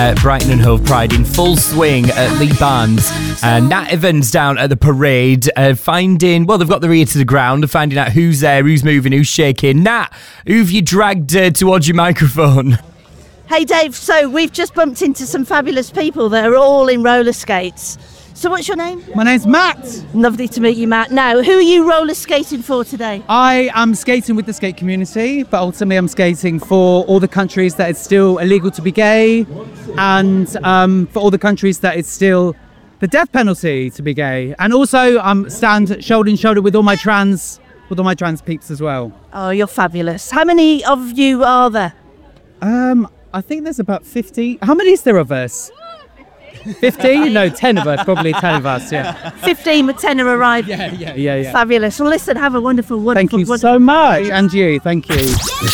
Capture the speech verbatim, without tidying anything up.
Uh, Brighton and Hove Pride in full swing at Lee Barnes. Uh, Nat Evans down at the parade, uh, finding, well, they've got their ear to the ground, finding out who's there, who's moving, who's shaking. Nat, who've you dragged uh, towards your microphone? Hey Dave, so we've just bumped into some fabulous people that are all in roller skates. So what's your name? My name's Matt. Lovely to meet you, Matt. Now, who are you roller skating for today? I am skating with the skate community, but ultimately I'm skating for all the countries that it's still illegal to be gay, and um, for all the countries that it's still the death penalty to be gay. And also I'm stand shoulder to shoulder with all my trans, with all my trans peeps as well. Oh, you're fabulous. How many of you are there? Um, I think there's about fifty. How many is there of us? fifty? No, ten of us, probably ten of us, yeah. fifteen, but ten are arriving. Yeah, yeah, yeah, yeah. Fabulous. Well, listen, have a wonderful, wonderful, Thank you wonderful so much. And you, thank you.